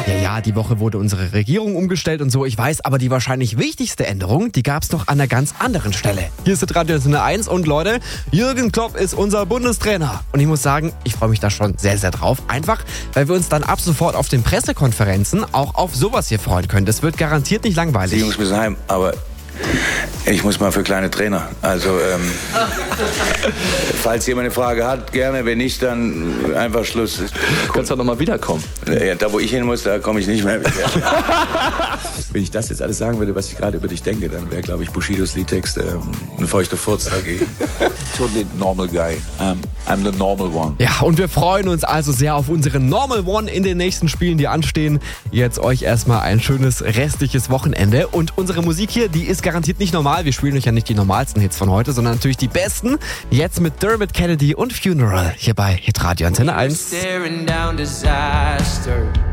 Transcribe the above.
Ja, die Woche wurde unsere Regierung umgestellt und so, ich weiß, aber die wahrscheinlich wichtigste Änderung, die gab es noch an einer ganz anderen Stelle. Hier ist Radio Antenne 1 und Leute, Jürgen Klopp ist unser Bundestrainer. Und ich muss sagen, ich freue mich da schon sehr, sehr drauf. Einfach, weil wir uns dann ab sofort auf den Pressekonferenzen auch auf sowas hier freuen können. Das wird garantiert nicht langweilig. Die Jungs müssen heim, aber ich muss mal für kleine Trainer. Also, falls jemand eine Frage hat, gerne. Wenn nicht, dann einfach Schluss. Du kannst doch nochmal wiederkommen. Ja, da, wo ich hin muss, da komme ich nicht mehr. Wenn ich das jetzt alles sagen würde, was ich gerade über dich denke, dann wäre, glaube ich, Bushidos Liedtext ein feuchter Furz dagegen. Totally normal guy. I'm the normal one. Ja, und wir freuen uns also sehr auf unseren Normal One in den nächsten Spielen, die anstehen. Jetzt euch erstmal ein schönes restliches Wochenende. Und unsere Musik hier, die ist garantiert nicht normal. Wir spielen euch ja nicht die normalsten Hits von heute, sondern natürlich die besten. Jetzt mit Dermot Kennedy und Funeral hier bei Hitradio Antenne 1. Staring down disaster.